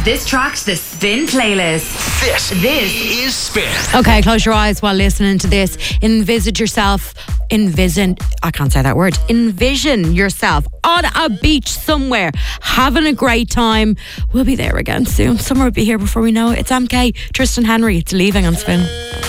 this track to the Spin playlist. This is Spin. Okay, close your eyes while listening to this. Envision yourself on a beach somewhere, having a great time. We'll be there again soon. Summer will be here before we know it. It's MK, Tristan Henry. It's Leaving on Spin.